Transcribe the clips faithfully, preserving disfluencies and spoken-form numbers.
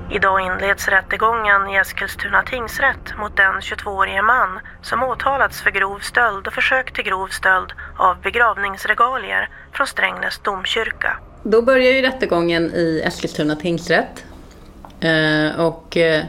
Idag inleds rättegången i Eskilstuna tingsrätt mot den tjugotvåårige man som åtalats för grov stöld och försök till grov stöld av begravningsregalier från Strängnäs domkyrka. Då börjar ju rättegången i Eskilstuna tingsrätt. Eh, och eh,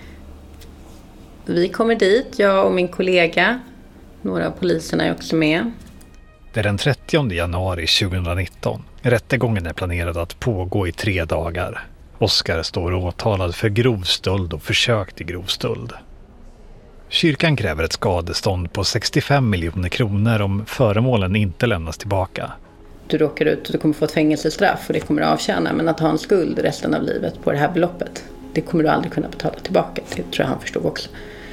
vi kommer dit, jag och min kollega. Några av poliserna är också med. Det är den trettionde januari tjugonitton. Rättegången är planerad att pågå i tre dagar. Oskar står åtalad för grov stöld och försök till grov stöld. Kyrkan kräver ett skadestånd på sextiofem miljoner kronor om föremålen inte lämnas tillbaka. Du råkar ut och du kommer få ett fängelsestraff och det kommer du avtjäna. Men att ha en skuld resten av livet på det här beloppet, det kommer du aldrig kunna betala tillbaka. Det tror jag han förstod också.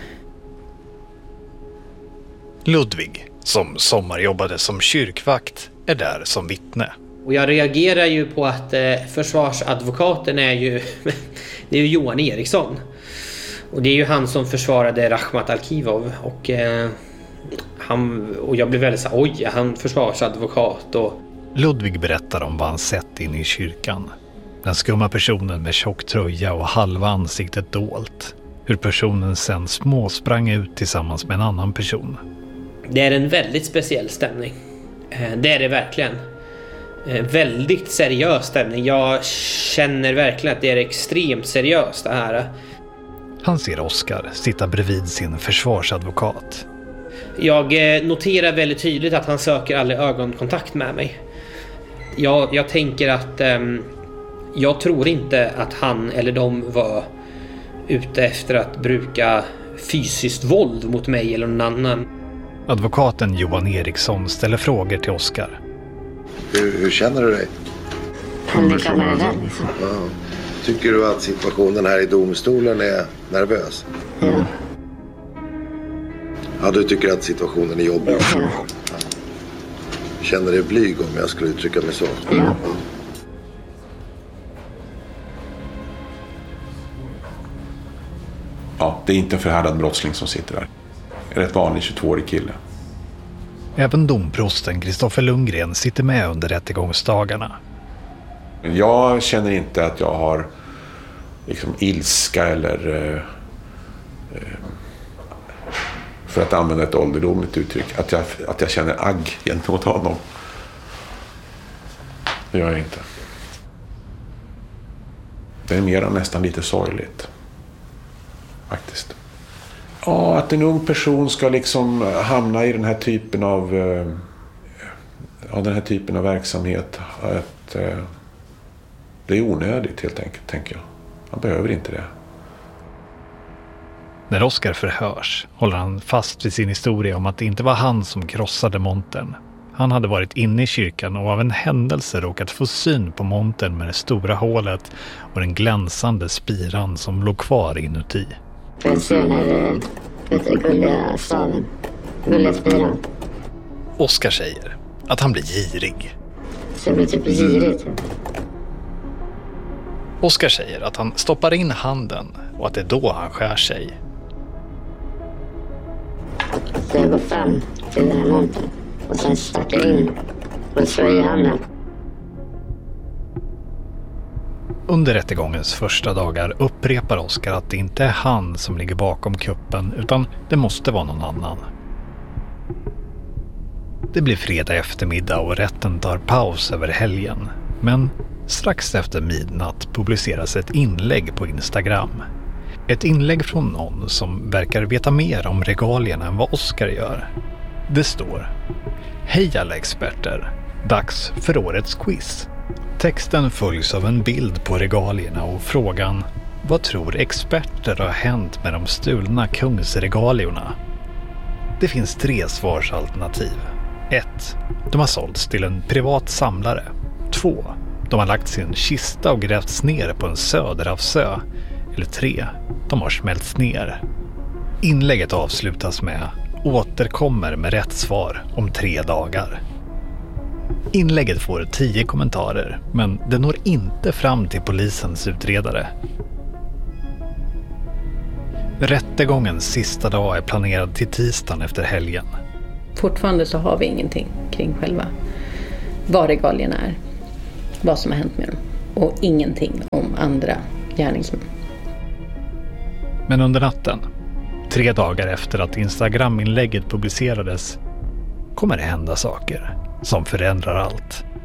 Ludvig, som sommarjobbade som kyrkvakt, är där som vittne. Och jag reagerar ju på att eh, försvarsadvokaten är ju, det är ju Johan Eriksson. Och det är ju han som försvarade Rakhmat Alkivov. Och, eh, han, och jag blev väldigt så oj, han försvarsadvokat. Och... Ludvig berättar om vad han sett inne i kyrkan. Den skumma personen med tjock tröja och halva ansiktet dolt. Hur personen sen småsprang ut tillsammans med en annan person. Det är en väldigt speciell stämning. Det är det verkligen. Väldigt seriös stämning. Jag känner verkligen att det är extremt seriöst det här. Han ser Oskar sitta bredvid sin försvarsadvokat. Jag noterar väldigt tydligt att han söker aldrig ögonkontakt med mig. Jag, jag tänker att um, jag tror inte att han eller de var ute efter att bruka fysiskt våld mot mig eller någon annan. Advokaten Johan Eriksson ställer frågor till Oskar. Hur, hur känner du dig? Jag känner mig rädd liksom. Ja. Tycker du att situationen här i domstolen är nervös? Ja. Ja, du tycker att situationen är jobbig? Ja. Känner dig blyg om jag skulle uttrycka mig så? Ja. Ja, det är inte en förhärdad brottsling som sitter där. Det är ett vanlig tjugotvåårig kille. Även domprosten Kristoffer Lundgren sitter med under rättegångsdagarna. Jag känner inte att jag har liksom ilska eller eh, för att använda ett ålderdomligt uttryck att jag, att jag känner agg gentemot honom. Det gör jag inte. Det är mer nästan lite sorgligt. Faktiskt. Ja, att en ung person ska liksom hamna i den här typen av ja, den här typen av verksamhet. Att, det är onödigt helt enkelt, tänker jag. Man behöver inte det. När Oskar förhörs håller han fast vid sin historia om att det inte var han som krossade montern. Han hade varit inne i kyrkan och av en händelse råkat få syn på montern med det stora hålet och den glänsande spiran som låg kvar inuti. Jag ser den här gulliga staven, gulliga spiran. Oskar säger att han blir girig. Så det blir typ girigt. Oskar säger att han stoppar in handen och att det är då han skär sig. Så jag går fram till den här montern och sen stackar in och slår i handen. Under rättegångens första dagar upprepar Oskar att det inte är han som ligger bakom kuppen utan det måste vara någon annan. Det blir fredag eftermiddag och rätten tar paus över helgen. Men strax efter midnatt publiceras ett inlägg på Instagram. Ett inlägg från någon som verkar veta mer om regalierna än vad Oskar gör. Det står: Hej alla experter, dags för årets quiz. Texten följs av en bild på regalierna och frågan: vad tror experter har hänt med de stulna kungsregaliorna? Det finns tre svarsalternativ. ett. De har sålts till en privat samlare. två. De har lagt sin kista och grävts ner på en söderhavsö. Eller tre. De har smälts ner. Inlägget avslutas med: återkommer med rätt svar om tre dagar. Inlägget får tio kommentarer, men det når inte fram till polisens utredare. Rättegångens sista dag är planerad till tisdagen efter helgen. Fortfarande så har vi ingenting kring själva vad regalierna är, vad som har hänt med dem och ingenting om andra gärningsmän. Men under natten, tre dagar efter att Instagram-inlägget publicerades, kommer det hända saker som förändrar allt.